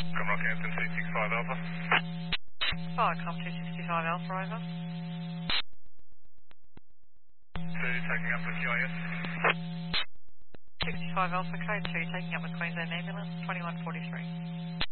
Come Rockhampton 265 Alpha. Viacom 265 Alpha, over. 2 taking up with QIS. 65 Alpha, code 2, taking up with Queensland Ambulance, 2143.